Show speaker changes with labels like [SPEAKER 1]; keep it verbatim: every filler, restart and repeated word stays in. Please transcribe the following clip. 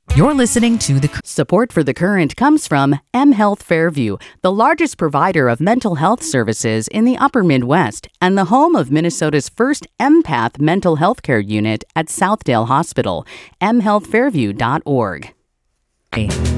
[SPEAKER 1] You're listening to the
[SPEAKER 2] Support for The Current comes from M Health Fairview, the largest provider of mental health services in the upper Midwest and the home of Minnesota's first empath mental health care unit at Southdale Hospital, m health fairview dot org.